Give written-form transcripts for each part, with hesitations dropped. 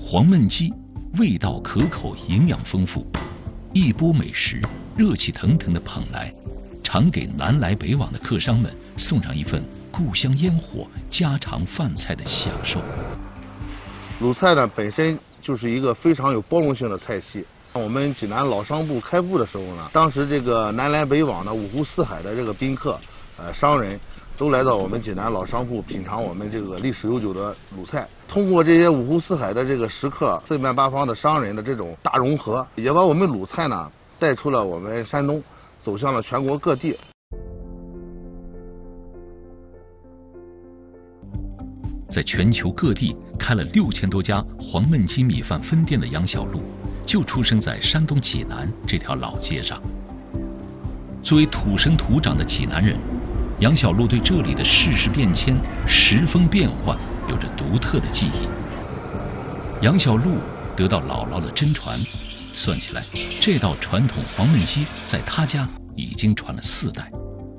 黄焖鸡味道可口，营养丰富，一波美食热气腾腾地捧来，常给南来北往的客商们送上一份故乡烟火、家常饭菜的享受。 鲁菜呢本身就是一个非常有包容性的菜系。我们济南老商埠开埠的时候呢，当时这个南来北往的五湖四海的这个宾客、商人，都来到我们济南老商埠品尝我们这个历史悠久的鲁菜。通过这些五湖四海的这个食客、四面八方的商人的这种大融合，也把我们鲁菜呢带出了我们山东，走向了全国各地。 在全球各地开了6000多家黄焖鸡米饭分店的杨小璐，就出生在山东济南这条老街上。作为土生土长的济南人，杨小璐对这里的世事变迁、时风变幻有着独特的记忆。杨小璐得到姥姥的真传，算起来，这道传统黄焖鸡在她家已经传了4代。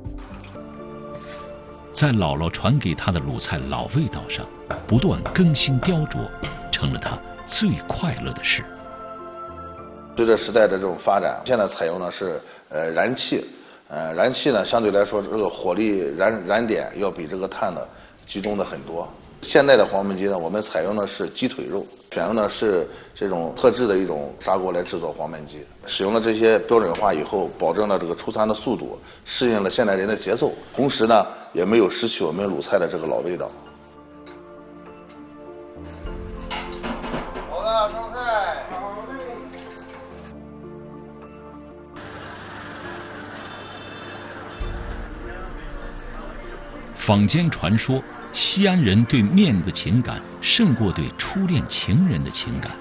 在姥姥传给她的鲁菜老味道上，不断更新雕琢，成了她最快乐的事。 随着时代的这种发展，现在采用的是燃气，燃气呢相对来说这个火力燃点要比这个碳的集中的很多。现在的黄焖鸡呢，我们采用的是鸡腿肉，选用的是这种特制的一种砂锅来制作黄焖鸡。使用了这些标准化以后，保证了这个出餐的速度，适应了现代人的节奏，同时呢也没有失去我们鲁菜的这个老味道。好了，上菜。 坊间传说，西安人对面的情感胜过对初恋情人的情感。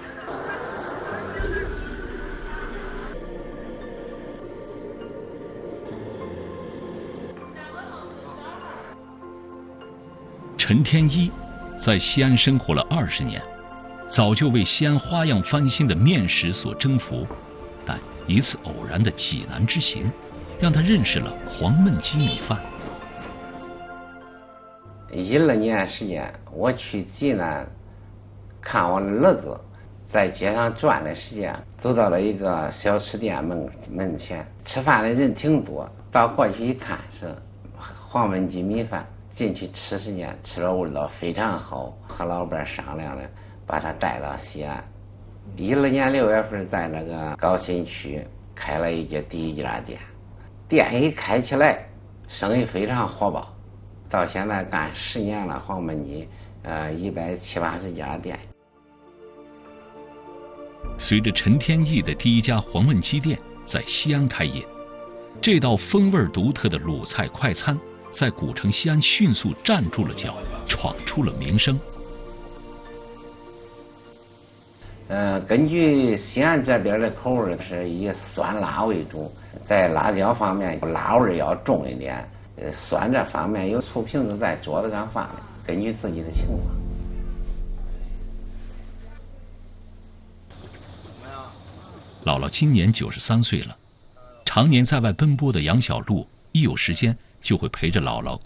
陈天一在西安生活了20年，早就为西安花样翻新的面食所征服，但一次偶然的济南之行，让他认识了黄焖鸡米饭。 12年时间，我去济南看我的儿子，在街上转的时间，走到了一个小吃店门前，吃饭的人挺多，到过去一看是黄焖鸡米饭，进去吃时间吃了味道非常好，和老板商量了，把他带到西安。12年6月份，在那个高新区开了第一家店，店一开起来，生意非常火爆。到现在干10年了，黄焖鸡170-180家店。 随着陈天意的第一家黄焖鸡店在西安开业，这道风味独特的鲁菜快餐在古城西安迅速站住了脚，闯出了名声。 根据西安这边的口味是以酸辣为主，在辣椒方面辣味要重一点。酸这方面有醋瓶子在桌子上放的，根据自己的情况。 姥姥今年93岁了，常年在外奔波的杨小璐，一有时间就会陪着姥姥